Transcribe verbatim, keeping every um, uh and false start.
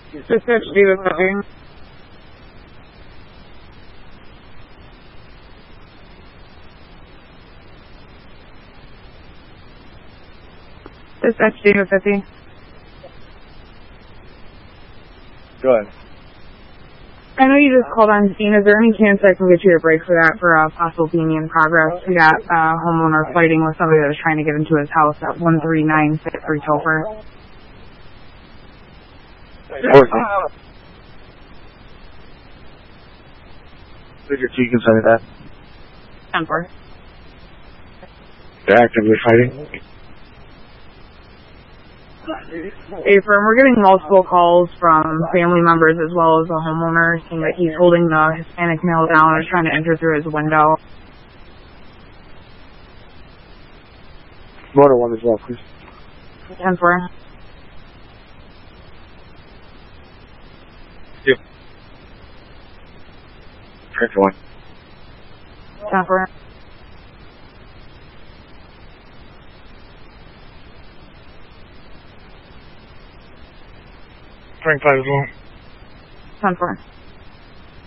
This is Steve speaking. This is Steve fifty. Go ahead. I know you just called on scene. Is there any chance I can get you a break for that for a possible P M E in progress? We got a uh, homeowner fighting with somebody that was trying to get into his house at one three nine six three Topher. Figure two, you can send me that. ten four. They're actively fighting. Hey, firm, we're getting multiple calls from family members as well as the homeowner saying that he's holding the Hispanic male down and is trying to enter through his window. Motor one as well, please. ten four. Yep. Tractor one. ten four. Frank five as well. ten four.